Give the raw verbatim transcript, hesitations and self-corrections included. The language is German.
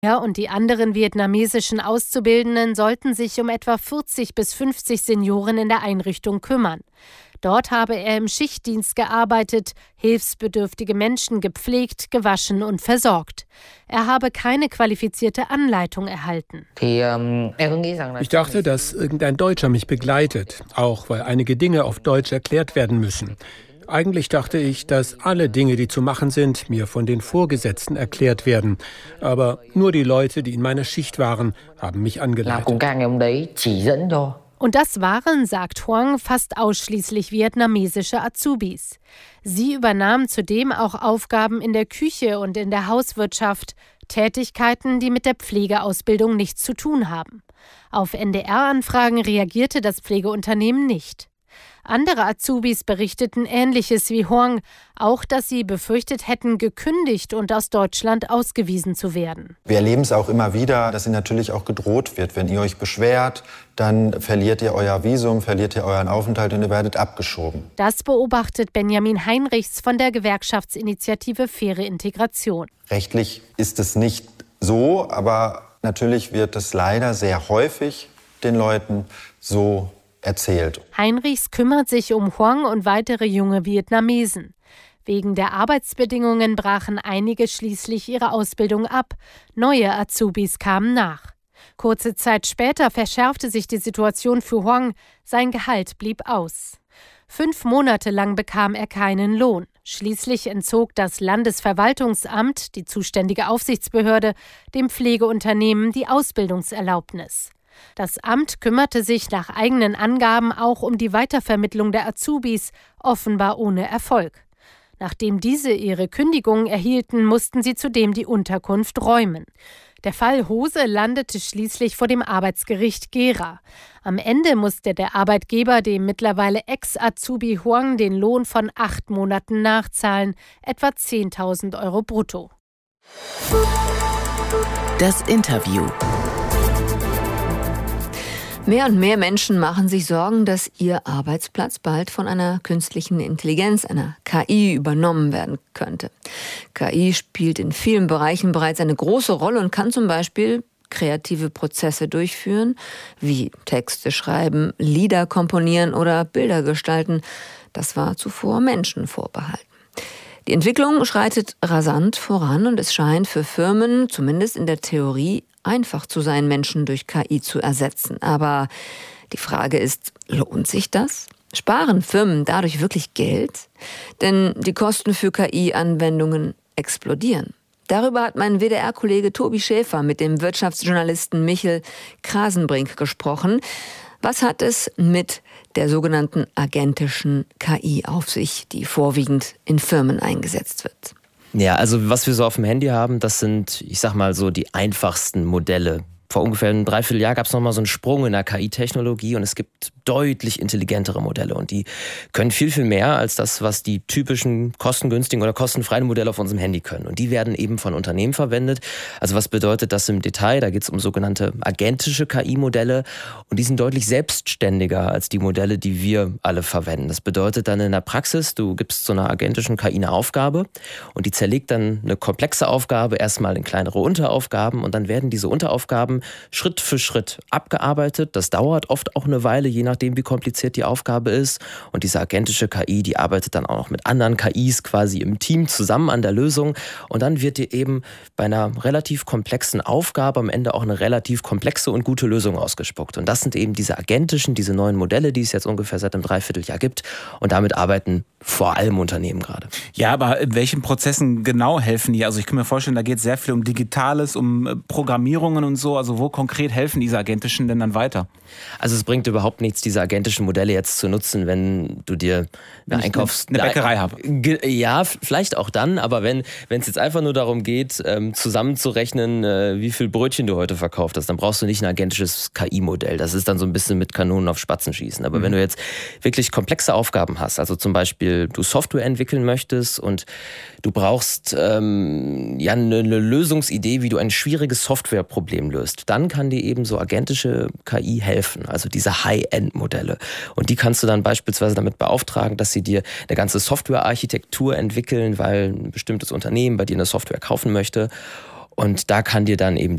Er und die anderen vietnamesischen Auszubildenden sollten sich um etwa vierzig bis fünfzig Senioren in der Einrichtung kümmern. Dort habe er im Schichtdienst gearbeitet, hilfsbedürftige Menschen gepflegt, gewaschen und versorgt. Er habe keine qualifizierte Anleitung erhalten. Ich dachte, dass irgendein Deutscher mich begleitet, auch weil einige Dinge auf Deutsch erklärt werden müssen. Eigentlich dachte ich, dass alle Dinge, die zu machen sind, mir von den Vorgesetzten erklärt werden. Aber nur die Leute, die in meiner Schicht waren, haben mich angeleitet. Und das waren, sagt Hoang, fast ausschließlich vietnamesische Azubis. Sie übernahmen zudem auch Aufgaben in der Küche und in der Hauswirtschaft, Tätigkeiten, die mit der Pflegeausbildung nichts zu tun haben. Auf N D R-Anfragen reagierte das Pflegeunternehmen nicht. Andere Azubis berichteten Ähnliches wie Hoang, auch dass sie befürchtet hätten, gekündigt und aus Deutschland ausgewiesen zu werden. Wir erleben es auch immer wieder, dass ihnen natürlich auch gedroht wird. Wenn ihr euch beschwert, dann verliert ihr euer Visum, verliert ihr euren Aufenthalt und ihr werdet abgeschoben. Das beobachtet Benjamin Heinrichs von der Gewerkschaftsinitiative Faire Integration. Rechtlich ist es nicht so, aber natürlich wird es leider sehr häufig den Leuten so erzählt. Heinrichs kümmert sich um Hoang und weitere junge Vietnamesen. Wegen der Arbeitsbedingungen brachen einige schließlich ihre Ausbildung ab. Neue Azubis kamen nach. Kurze Zeit später verschärfte sich die Situation für Hoang. Sein Gehalt blieb aus. Fünf Monate lang bekam er keinen Lohn. Schließlich entzog das Landesverwaltungsamt, die zuständige Aufsichtsbehörde, dem Pflegeunternehmen die Ausbildungserlaubnis. Das Amt kümmerte sich nach eigenen Angaben auch um die Weitervermittlung der Azubis, offenbar ohne Erfolg. Nachdem diese ihre Kündigung erhielten, mussten sie zudem die Unterkunft räumen. Der Fall Hose landete schließlich vor dem Arbeitsgericht Gera. Am Ende musste der Arbeitgeber dem mittlerweile Ex-Azubi Hoang den Lohn von acht Monaten nachzahlen, etwa zehntausend Euro brutto. Das Interview. Mehr und mehr Menschen machen sich Sorgen, dass ihr Arbeitsplatz bald von einer künstlichen Intelligenz, einer K I, übernommen werden könnte. K I spielt in vielen Bereichen bereits eine große Rolle und kann zum Beispiel kreative Prozesse durchführen, wie Texte schreiben, Lieder komponieren oder Bilder gestalten. Das war zuvor Menschen vorbehalten. Die Entwicklung schreitet rasant voran und es scheint für Firmen, zumindest in der Theorie, einfach zu sein, Menschen durch K I zu ersetzen. Aber die Frage ist, lohnt sich das? Sparen Firmen dadurch wirklich Geld? Denn die Kosten für K I-Anwendungen explodieren. Darüber hat mein W D R-Kollege Tobi Schäfer mit dem Wirtschaftsjournalisten Michel Krasenbrink gesprochen. Was hat es mit der sogenannten agentischen K I auf sich, die vorwiegend in Firmen eingesetzt wird? Ja, also was wir so auf dem Handy haben, das sind, ich sag mal so, die einfachsten Modelle. Vor ungefähr einem Dreivierteljahr gab es nochmal so einen Sprung in der K I-Technologie und es gibt deutlich intelligentere Modelle und die können viel, viel mehr als das, was die typischen kostengünstigen oder kostenfreien Modelle auf unserem Handy können. Und die werden eben von Unternehmen verwendet. Also was bedeutet das im Detail? Da geht es um sogenannte agentische K I-Modelle und die sind deutlich selbstständiger als die Modelle, die wir alle verwenden. Das bedeutet dann in der Praxis, du gibst so einer agentischen K I eine Aufgabe und die zerlegt dann eine komplexe Aufgabe erstmal in kleinere Unteraufgaben und dann werden diese Unteraufgaben Schritt für Schritt abgearbeitet. Das dauert oft auch eine Weile, je nachdem, wie kompliziert die Aufgabe ist. Und diese agentische K I, die arbeitet dann auch noch mit anderen K Is quasi im Team zusammen an der Lösung. Und dann wird dir eben bei einer relativ komplexen Aufgabe am Ende auch eine relativ komplexe und gute Lösung ausgespuckt. Und das sind eben diese agentischen, diese neuen Modelle, die es jetzt ungefähr seit einem Dreivierteljahr gibt. Und damit arbeiten vor allem Unternehmen gerade. Ja, aber in welchen Prozessen genau helfen die? Also ich kann mir vorstellen, da geht es sehr viel um Digitales, um Programmierungen und so. Also wo konkret helfen diese agentischen denn dann weiter? Also es bringt überhaupt nichts, diese agentischen Modelle jetzt zu nutzen, wenn du dir eine Einkaufs... Eine Bäckerei habe. Ja, vielleicht auch dann, aber wenn es jetzt einfach nur darum geht, ähm, zusammenzurechnen, äh, wie viel Brötchen du heute verkauft hast, dann brauchst du nicht ein agentisches K I-Modell. Das ist dann so ein bisschen mit Kanonen auf Spatzen schießen. Aber mhm. wenn du jetzt wirklich komplexe Aufgaben hast, also zum Beispiel du Software entwickeln möchtest und du brauchst ähm, ja eine, eine Lösungsidee, wie du ein schwieriges Softwareproblem löst, dann kann dir eben so agentische K I helfen, also diese High-End-Modelle. Und die kannst du dann beispielsweise damit beauftragen, dass sie dir eine ganze Softwarearchitektur entwickeln, weil ein bestimmtes Unternehmen bei dir eine Software kaufen möchte. Und da kann dir dann eben